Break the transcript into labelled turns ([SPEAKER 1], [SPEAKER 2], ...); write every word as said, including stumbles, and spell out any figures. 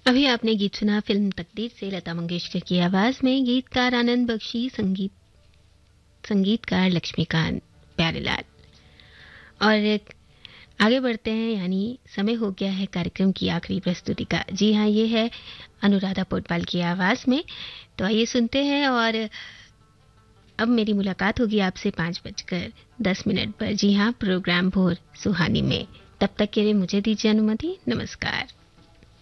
[SPEAKER 1] अभी आपने गीत सुना फिल्म तकदीर से लता मंगेशकर की आवाज में, गीतकार आनंद बख्शी, संगीत संगीतकार लक्ष्मीकांत प्यारेलाल। और आगे बढ़ते हैं, यानी समय हो गया है कार्यक्रम की आखिरी प्रस्तुति का। जी हाँ, ये है अनुराधा पोटवाल की आवाज में। तो आइए सुनते हैं, और अब मेरी मुलाकात होगी आपसे पाँच बजकर दस मिनट पर। जी हाँ, प्रोग्राम भोर सुहानी में। तब तक के लिए मुझे दीजिए अनुमति। नमस्कार।